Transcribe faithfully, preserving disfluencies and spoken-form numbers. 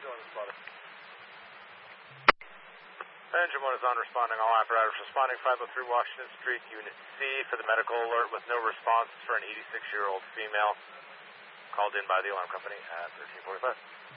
two on the spotter. Engine one is on responding. All apparatus responding. five oh three Washington Street, Unit C for the medical alert with no response for an eighty-six-year-old female called in by the alarm company at thirteen forty-five.